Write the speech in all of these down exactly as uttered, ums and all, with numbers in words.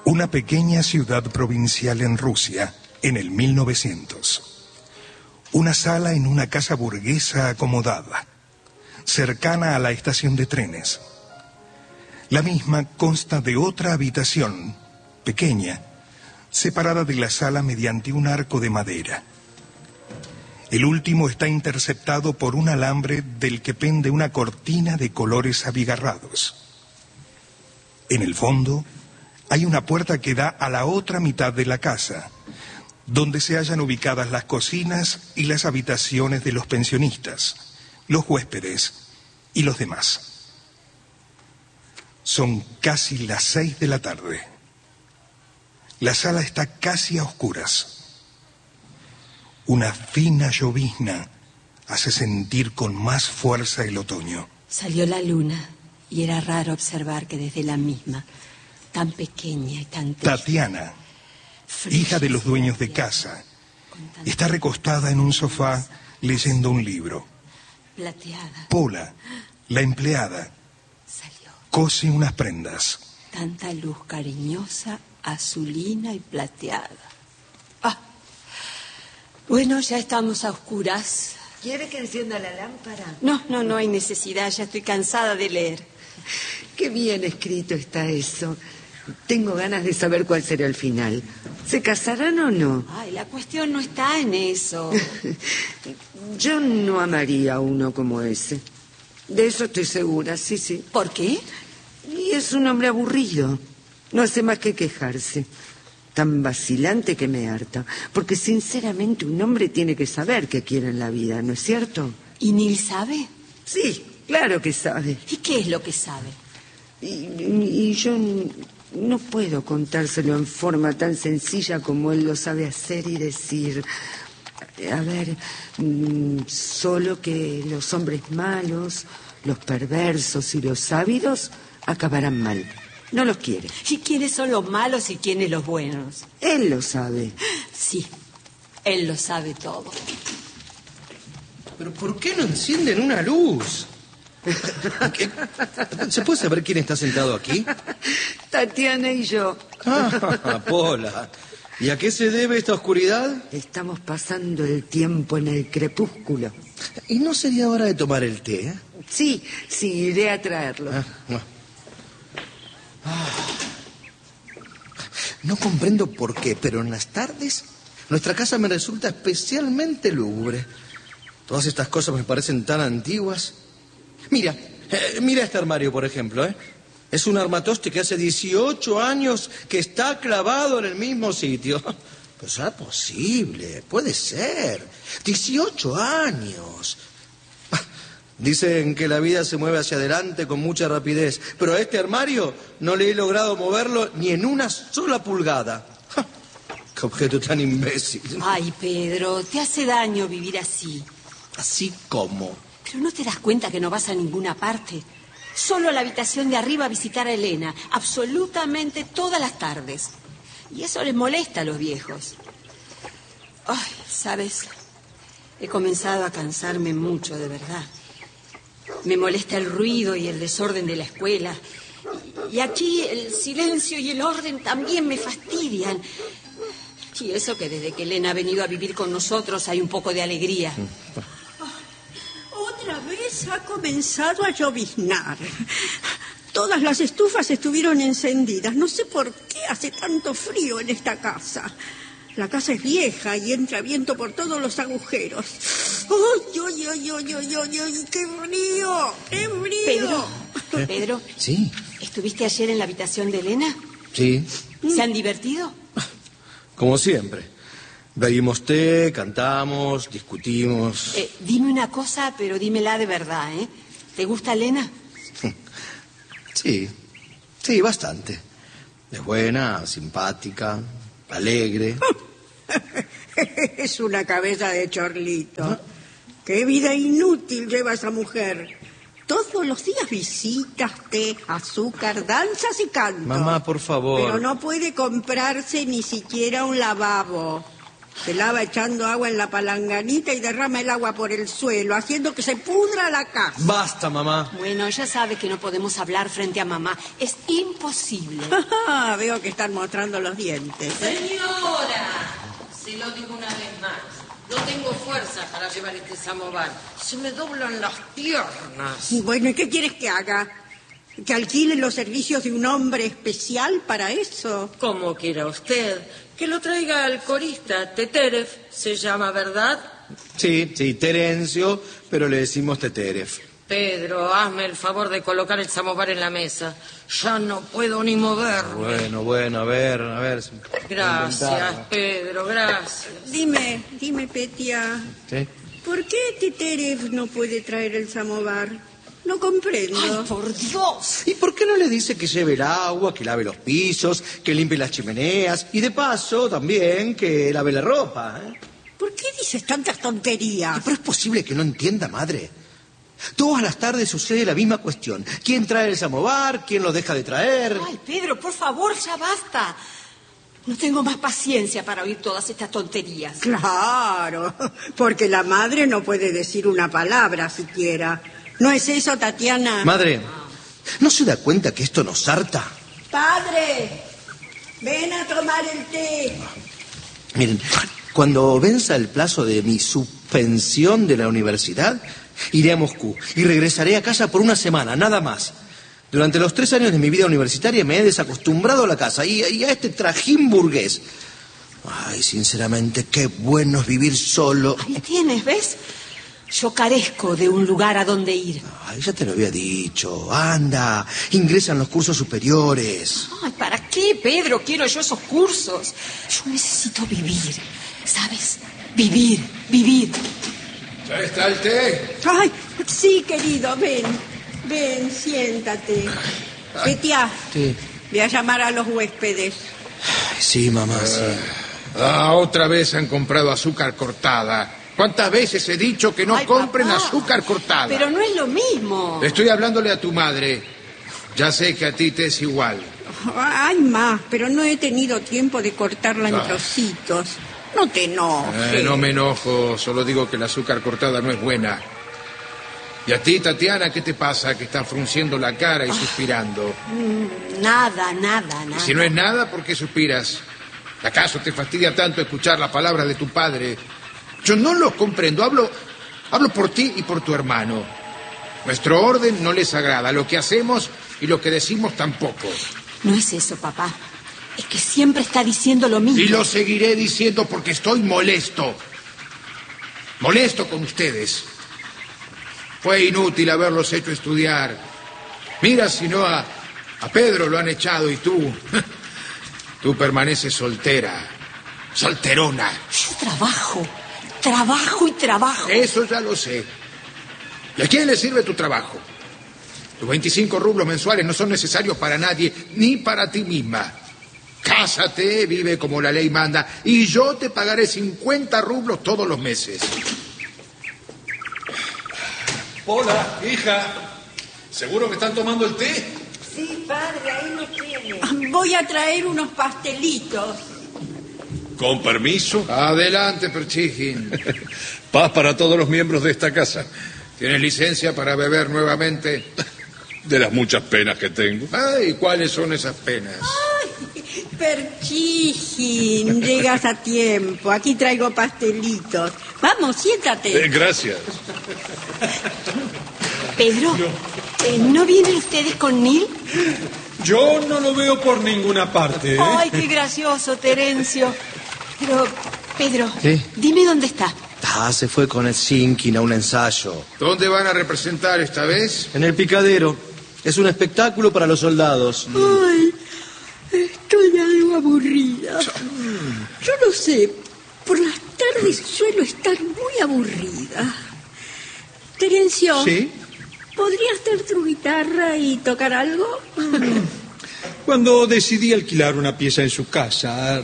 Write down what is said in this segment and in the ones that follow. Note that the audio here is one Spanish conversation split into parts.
Una pequeña ciudad provincial en Rusia, en el mil novecientos. Una sala en una casa burguesa acomodada, cercana a la estación de trenes. La misma consta de otra habitación, pequeña, separada de la sala mediante un arco de madera. El último está interceptado por un alambre del que pende una cortina de colores abigarrados. En el fondo hay una puerta que da a la otra mitad de la casa, donde se hallan ubicadas las cocinas y las habitaciones de los pensionistas, los huéspedes y los demás. Son casi las seis de la tarde. La sala está casi a oscuras. Una fina llovizna hace sentir con más fuerza el otoño. Salió la luna y era raro observar que desde la misma, tan pequeña y tan triste, Tatiana, hija de los dueños de casa, está recostada en un sofá leyendo un libro. Plateada. Pola, la empleada, Salió. cose unas prendas. Tanta luz cariñosa, azulina y plateada. Ah, bueno, ya estamos a oscuras. ¿Quiere que encienda la lámpara? No, no, no hay necesidad, ya estoy cansada de leer. Qué bien escrito está eso. Tengo ganas de saber cuál será el final. ¿Se casarán o no? Ay, la cuestión no está en eso. Yo no amaría a uno como ese. De eso estoy segura, sí, sí. ¿Por qué? Y es un hombre aburrido. No hace más que quejarse. Tan vacilante que me harta. Porque sinceramente un hombre tiene que saber qué quiere en la vida, ¿no es cierto? ¿Y Neil sabe? Sí, claro que sabe. ¿Y qué es lo que sabe? Y, y yo no puedo contárselo en forma tan sencilla como él lo sabe hacer y decir. A ver, solo que los hombres malos, los perversos y los ávidos acabarán mal. No los quiere. ¿Y quiénes son los malos y quiénes los buenos? Él lo sabe. Sí, él lo sabe todo. ¿Pero por qué no encienden una luz? ¿Qué? ¿Se puede saber quién está sentado aquí? Tatiana y yo. Ah, Pola. ¿Y a qué se debe esta oscuridad? Estamos pasando el tiempo en el crepúsculo. ¿Y no sería hora de tomar el té? ¿eh? Sí, sí, iré a traerlo. Ah, no. Ah. No comprendo por qué, pero en las tardes nuestra casa me resulta especialmente lúgubre. Todas estas cosas me parecen tan antiguas. Mira, eh, mira este armario, por ejemplo, ¿eh? Es un armatoste que hace dieciocho años que está clavado en el mismo sitio. Pues será posible, puede ser. dieciocho años. Dicen que la vida se mueve hacia adelante con mucha rapidez, pero a este armario no le he logrado moverlo ni en una sola pulgada. ¡Qué objeto tan imbécil! Ay, Pedro, te hace daño vivir así. ¿Así como? Pero no te das cuenta que no vas a ninguna parte. Solo a la habitación de arriba a visitar a Elena, absolutamente todas las tardes. Y eso les molesta a los viejos. Ay, ¿sabes? He comenzado a cansarme mucho, de verdad. Me molesta el ruido y el desorden de la escuela. Y aquí el silencio y el orden también me fastidian. Y eso que desde que Elena ha venido a vivir con nosotros hay un poco de alegría. Otra vez ha comenzado a lloviznar. Todas las estufas estuvieron encendidas. No sé por qué hace tanto frío en esta casa. La casa es vieja y entra viento por todos los agujeros. ¡Ay, ay, ay, ay, ay, ay, ay! ¡Qué frío! ¡Qué frío! Pedro, Pedro. Sí. ¿Estuviste ayer en la habitación de Elena? Sí. ¿Se han divertido? Como siempre. Bebimos té, cantamos, discutimos. Eh, dime una cosa, pero dímela de verdad, ¿eh? ¿Te gusta Elena? Sí, sí, bastante. Es buena, simpática, alegre. Es una cabeza de chorlito. ¿Ah? ¡Qué vida inútil lleva esa mujer! Todos los días visitas, té, azúcar, danzas y canto. Mamá, por favor. Pero no puede comprarse ni siquiera un lavabo. Se lava echando agua en la palanganita y derrama el agua por el suelo, haciendo que se pudra la casa. Basta, mamá. Bueno, ya sabe que no podemos hablar frente a mamá. Es imposible. Veo que están mostrando los dientes. ¿eh? Señora, se lo digo una vez más. No tengo fuerza para llevar este samovar. Se me doblan las piernas. Bueno, ¿y qué quieres que haga? ¿Que alquile los servicios de un hombre especial para eso? Como quiera usted. Que lo traiga al corista. Teteref se llama, ¿verdad? Sí, sí, Terencio, pero le decimos Teteref. Pedro, hazme el favor de colocar el samovar en la mesa. Ya no puedo ni moverme. Bueno, bueno, a ver, a ver. Gracias, Pedro, gracias. Dime, dime, Petia. ¿Sí? ¿Por qué Teteref no puede traer el samovar? No comprendo. ¡Ay, por Dios! ¿Y por qué no le dice que lleve el agua, que lave los pisos, que limpie las chimeneas y de paso también que lave la ropa? ¿eh? ¿Por qué dices tantas tonterías? Pero es posible que no entienda, madre. Todas las tardes sucede la misma cuestión. ¿Quién trae el samovar? ¿Quién lo deja de traer? Ay, Pedro, por favor, ya basta. No tengo más paciencia para oír todas estas tonterías. Claro, porque la madre no puede decir una palabra siquiera. ¿No es eso, Tatiana? Madre, ¿no se da cuenta que esto nos harta? Padre, ven a tomar el té. Miren, cuando venza el plazo de mi suspensión de la universidad, iré a Moscú y regresaré a casa por una semana, nada más. Durante los tres años de mi vida universitaria me he desacostumbrado a la casa y, y a este trajín burgués. Ay, sinceramente, qué bueno es vivir solo. Ahí tienes, ¿ves? Yo carezco de un lugar a donde ir. Ay, ya te lo había dicho. Anda, ingresa en los cursos superiores. Ay, ¿para qué, Pedro? Quiero yo esos cursos. Yo necesito vivir, ¿sabes? Vivir, vivir. ¿Ya está el té? Ay, sí, querido, ven. Ven, siéntate. Petia, Sí. voy a llamar a los huéspedes. Ay, sí, mamá, sí. Ah, otra vez han comprado azúcar cortada. ¿Cuántas veces he dicho que no Ay, compren papá, azúcar cortada? Pero no es lo mismo. Estoy hablándole a tu madre. Ya sé que a ti te es igual. Hay más, pero no he tenido tiempo de cortarla en Ah. trocitos. No te enojes. Eh, no me enojo, solo digo que el azúcar cortada no es buena. ¿Y a ti, Tatiana, qué te pasa? Que estás frunciendo la cara y suspirando. Mm, Nada, nada, Y nada. si no es nada, ¿por qué suspiras? ¿Acaso te fastidia tanto escuchar las palabras de tu padre? Yo no los comprendo. Hablo, hablo por ti y por tu hermano. Nuestro orden no les agrada. Lo que hacemos y lo que decimos tampoco. No es eso, papá. Es que siempre está diciendo lo mismo. Y lo seguiré diciendo porque estoy molesto. Molesto con ustedes. Fue inútil haberlos hecho estudiar. Mira, si no a, a Pedro lo han echado y tú... Tú permaneces soltera. Solterona. Yo trabajo, trabajo y trabajo. Eso ya lo sé. ¿Y a quién le sirve tu trabajo? Tus veinticinco rublos mensuales no son necesarios para nadie, ni para ti misma. Cásate, vive como la ley manda, y yo te pagaré cincuenta rublos todos los meses. Hola, hija. ¿Seguro que están tomando el té? Sí, padre, ahí lo tiene. Voy a traer unos pastelitos. Con permiso. Adelante, Perchigin. Paz para todos los miembros de esta casa. ¿Tienes licencia para beber nuevamente? De las muchas penas que tengo. Ay, ¿cuáles son esas penas? Perchijin, llegas a tiempo. Aquí traigo pastelitos. Vamos, siéntate. Eh, gracias. Pedro, eh, ¿no vienen ustedes con Neil? Yo no lo veo por ninguna parte, ¿eh? Ay, qué gracioso, Terencio. Pero, Pedro, ¿Sí? dime dónde está. Ah, se fue con el Sinkin a un ensayo. ¿Dónde van a representar esta vez? En el Picadero. Es un espectáculo para los soldados. Ay, estoy algo aburrida. Yo no sé, por las tardes suelo estar muy aburrida. Terencio, ¿Sí? ¿podrías traer tu guitarra y tocar algo? Cuando decidí alquilar una pieza en su casa,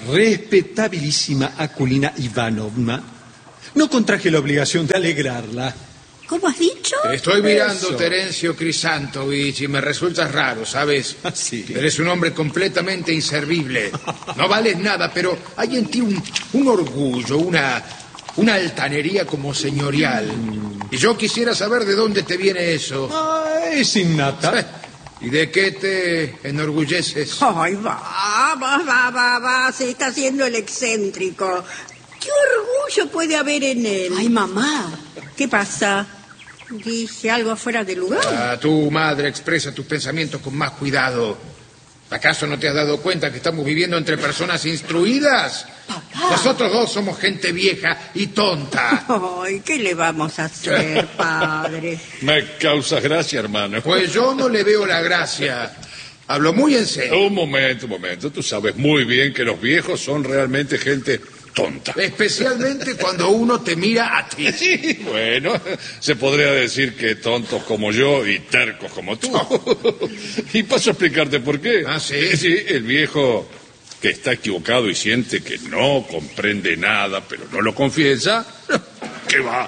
respetabilísima Akulina Ivanovna, no contraje la obligación de alegrarla. ¿Cómo has dicho? Te estoy mirando, Eso. Terencio Crisantovich, y me resultas raro, ¿sabes? Ah, sí. Eres un hombre completamente inservible. No vales nada, pero hay en ti un, un orgullo, una, una altanería como señorial. Y yo quisiera saber de dónde te viene eso. Ah, es innata. ¿Y de qué te enorgulleces? Ay, va, va, va, va, va, se está haciendo el excéntrico. ¿Qué orgullo puede haber en él? Ay, mamá. ¿Qué pasa? ¿Dije algo fuera de lugar? Ah, tu madre expresa tus pensamientos con más cuidado. ¿Acaso no te has dado cuenta que estamos viviendo entre personas instruidas? Papá. Nosotros dos somos gente vieja y tonta. Ay, ¿qué le vamos a hacer, padre? Me causa gracia, hermano. Pues yo no le veo la gracia. Hablo muy en serio. Un momento, un momento. Tú sabes muy bien que los viejos son realmente gente tonta. Especialmente cuando uno te mira a ti. Sí, bueno, se podría decir que tontos como yo y tercos como tú. Y paso a explicarte por qué. ¿Ah, sí? Sí, el viejo que está equivocado y siente que no comprende nada, pero no lo confiesa, ¿qué va?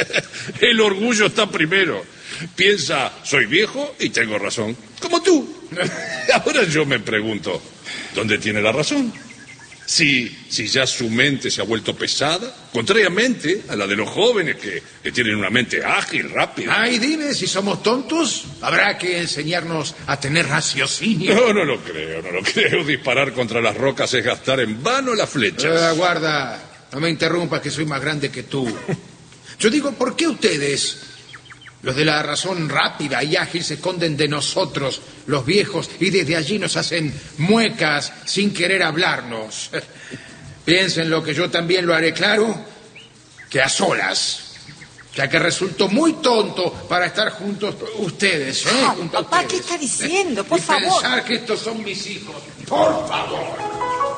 El orgullo está primero. Piensa, soy viejo y tengo razón, como tú. Ahora yo me pregunto, ¿dónde tiene la razón? Si, si ya su mente se ha vuelto pesada, contrariamente a la de los jóvenes que, que tienen una mente ágil, rápida. Ay, dime, si somos tontos, habrá que enseñarnos a tener raciocinio. No, no lo creo, no lo creo. Disparar contra las rocas es gastar en vano las flechas. Eh, aguarda, no me interrumpas que soy más grande que tú. Yo digo, ¿por qué ustedes, los de la razón rápida y ágil, se esconden de nosotros, los viejos, y desde allí nos hacen muecas sin querer hablarnos? Piensen lo que yo también lo haré claro, que a solas, ya que resultó muy tonto para estar juntos ustedes, ¿eh? Ay, Junto a papá, ustedes. ¿qué está diciendo? Por y favor. pensar que estos son mis hijos, por favor.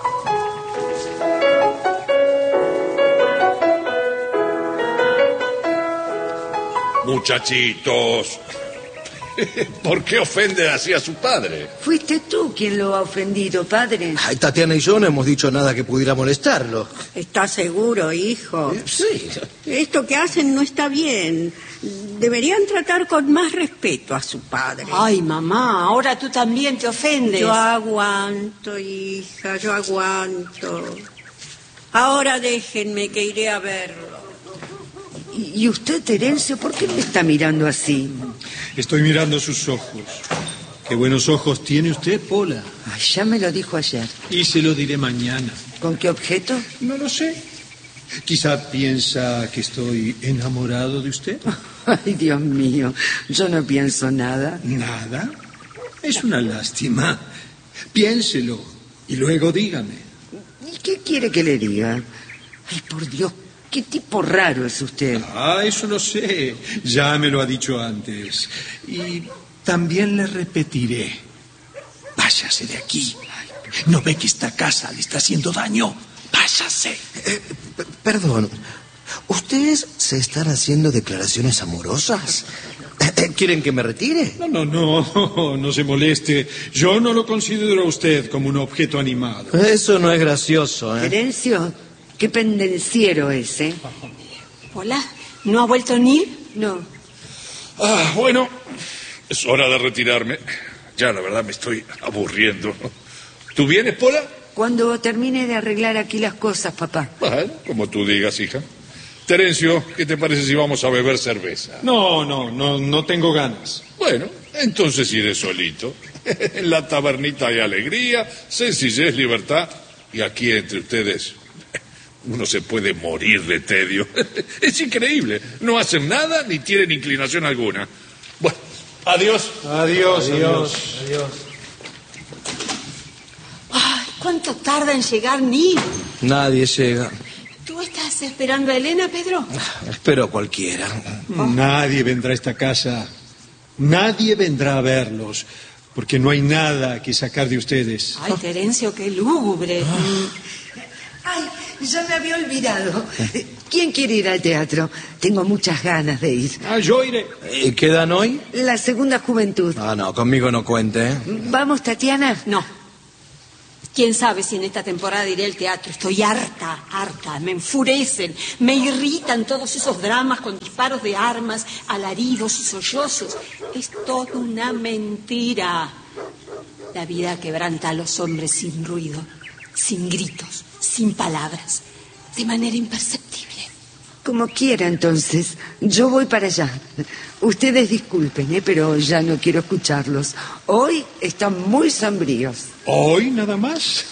Muchachitos, ¿por qué ofende así a su padre? Fuiste tú quien lo ha ofendido, padre. Ay, Tatiana y yo no hemos dicho nada que pudiera molestarlo. ¿Estás seguro, hijo? Sí. Esto que hacen no está bien. Deberían tratar con más respeto a su padre. Ay, mamá, ahora tú también te ofendes. Yo aguanto, hija, yo aguanto. Ahora déjenme que iré a verlo. ¿Y y usted, Terencio, por qué me está mirando así? Estoy mirando sus ojos. Qué buenos ojos tiene usted, Pola. Ay, ya me lo dijo ayer. Y se lo diré mañana. ¿Con qué objeto? No lo sé. Quizá piensa que estoy enamorado de usted. Ay, Dios mío, yo no pienso nada. ¿Nada? Es una lástima. Piénselo y luego dígame. ¿Y qué quiere que le diga? Ay, por Dios, qué tipo raro es usted. Ah, eso lo sé. Ya me lo ha dicho antes. Y también le repetiré. Váyase de aquí. ¿No ve que esta casa le está haciendo daño? Váyase. Eh, p- perdón, ¿ustedes se están haciendo declaraciones amorosas? ¿Quieren que me retire? No, no, no, no se moleste. Yo no lo considero a usted como un objeto animado. Eso no es gracioso, ¿eh? Terencio, qué pendenciero es, ¿eh? Hola, ¿no ha vuelto Nil? No. Ah, bueno, es hora de retirarme. Ya, la verdad, me estoy aburriendo. ¿Tú vienes, Pola? Cuando termine de arreglar aquí las cosas, papá. Bueno, como tú digas, hija. Terencio, ¿qué te parece si vamos a beber cerveza? No, no, no, no tengo ganas. Bueno, entonces iré solito. En la tabernita hay alegría, sencillez, libertad. Y aquí entre ustedes uno se puede morir de tedio. Es increíble. No hacen nada ni tienen inclinación alguna. Bueno, adiós. Adiós, adiós. Ay, ¿cuánto tarda en llegar Nil? Nadie llega. ¿Tú estás esperando a Elena, Pedro? Espero a cualquiera. Nadie vendrá a esta casa. Nadie vendrá a verlos. Porque no hay nada que sacar de ustedes. Ay, Terencio, qué lúgubre. Ay, ya me había olvidado. ¿Quién quiere ir al teatro? Tengo muchas ganas de ir. Ah, yo iré. ¿Y quedan hoy? La segunda juventud. Ah, no, conmigo no cuente, ¿eh? ¿Vamos, Tatiana? No. Quién sabe si en esta temporada iré al teatro. Estoy harta, harta. Me enfurecen, me irritan todos esos dramas con disparos de armas, alaridos y sollozos. Es toda una mentira. La vida quebranta a los hombres sin ruido, sin gritos, sin palabras, de manera imperceptible. Como quiera, entonces. Yo voy para allá. Ustedes disculpen, ¿eh? Pero ya no quiero escucharlos. Hoy están muy sombríos. ¿Hoy nada más?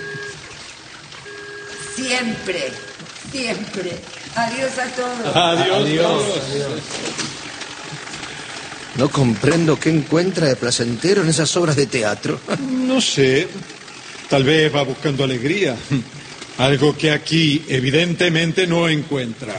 Siempre, siempre. Adiós a todos. Adiós. Adiós. No comprendo qué encuentra de placentero en esas obras de teatro. No sé. Tal vez va buscando alegría. Algo que aquí evidentemente no encuentra.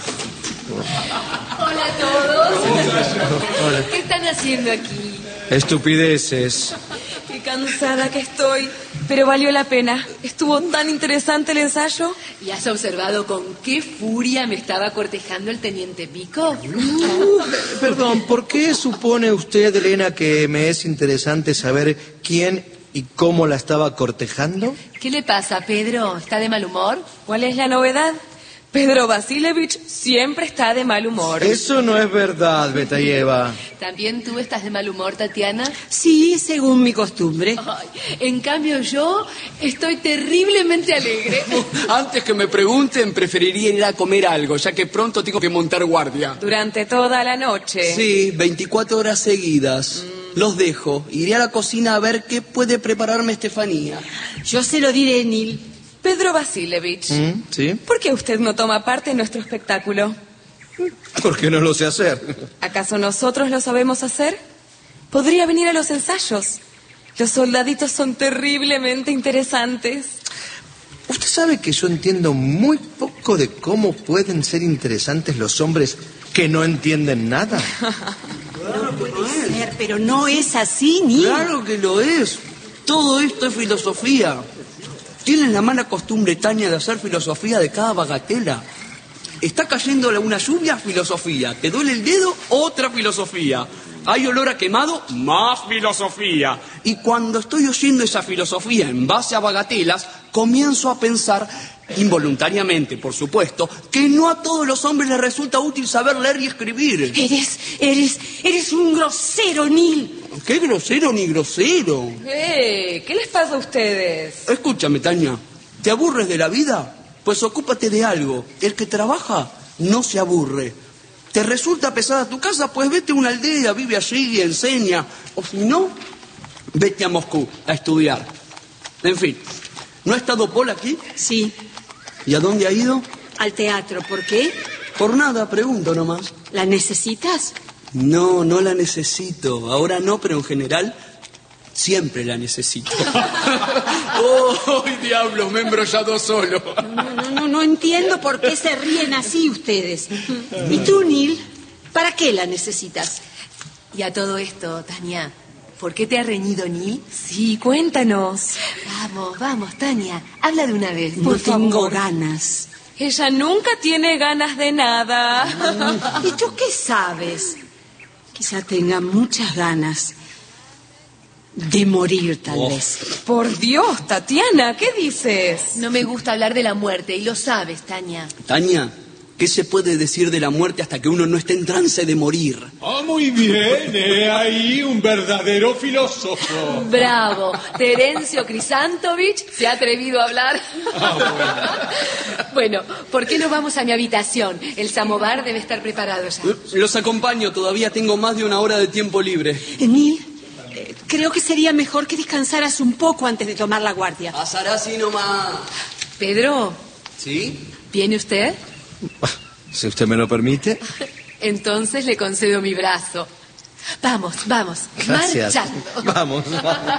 Hola a todos. Hola. ¿Qué están haciendo aquí? Estupideces. Qué cansada que estoy, pero valió la pena. Estuvo tan interesante el ensayo. ¿Y has observado con qué furia me estaba cortejando el teniente Pico? Uh, perdón, ¿por qué supone usted, Elena, que me es interesante saber quién y cómo la estaba cortejando? ¿Qué le pasa, Pedro? ¿Está de mal humor? ¿Cuál es la novedad? Pedro Vasilevich siempre está de mal humor. Eso no es verdad, Betayeva. ¿También tú estás de mal humor, Tatiana? Sí, según mi costumbre. Ay, en cambio yo estoy terriblemente alegre. Antes que me pregunten, preferiría ir a comer algo, ya que pronto tengo que montar guardia. Durante toda la noche. Sí, veinticuatro horas seguidas. Mm. Los dejo. Iré a la cocina a ver qué puede prepararme Estefanía. Yo se lo diré, Nil. Pedro Vasilevich, ¿Mm? ¿Sí? ¿Por qué usted no toma parte en nuestro espectáculo? Porque no lo sé hacer. ¿Acaso nosotros lo sabemos hacer? Podría venir a los ensayos. Los soldaditos son terriblemente interesantes. Usted sabe que yo entiendo muy poco de cómo pueden ser interesantes los hombres que no entienden nada. No puede ser, pero no es así, Nil. Claro que lo es. Todo esto es filosofía. Tienen la mala costumbre, Tania, de hacer filosofía de cada bagatela. Está cayendo una lluvia, filosofía. ¿Te duele el dedo? Otra filosofía. Hay olor a quemado, más filosofía. Y cuando estoy oyendo esa filosofía en base a bagatelas, comienzo a pensar, involuntariamente, por supuesto, que no a todos los hombres les resulta útil saber leer y escribir. Eres, eres, eres un grosero, Nil. ¿Qué grosero ni grosero? Eh, ¿qué les pasa a ustedes? Escúchame, Tania. ¿Te aburres de la vida? Pues ocúpate de algo. El que trabaja no se aburre. ¿Te resulta pesada tu casa? Pues vete a una aldea, vive allí y enseña. O si no, vete a Moscú a estudiar. En fin, ¿no ha estado Paul aquí? Sí. ¿Y a dónde ha ido? Al teatro. ¿Por qué? Por nada, pregunto nomás. ¿La necesitas? No, no la necesito. Ahora no, pero en general siempre la necesito. ¡Oh, diablo! Me he embrollado solo. No, no, no, no entiendo por qué se ríen así ustedes. ¿Y tú, Nil? ¿Para qué la necesitas? Y a todo esto, Tania, ¿por qué te ha reñido Nil? Sí, cuéntanos. Vamos, vamos, Tania, habla de una vez, por No tengo favor. ganas. Ella nunca tiene ganas de nada. ¿Y tú qué sabes? Quizá tenga muchas ganas de morir, tal Oh. vez. Por Dios, Tatiana, ¿qué dices? No me gusta hablar de la muerte, y lo sabes, Tania. Tania, ¿qué se puede decir de la muerte hasta que uno no esté en trance de morir? Ah, muy bien, he ahí un verdadero filósofo. Bravo, Terencio Crisantovich se ha atrevido a hablar. Bueno, ¿por qué no vamos a mi habitación? El samovar debe estar preparado ya. Los acompaño, todavía tengo más de una hora de tiempo libre. Nil, eh, creo que sería mejor que descansaras un poco antes de tomar la guardia. Pasará así nomás. Pedro, ¿Sí? ¿viene usted? Si usted me lo permite. Entonces le concedo mi brazo. Vamos, vamos, Gracias. marchando. Vamos.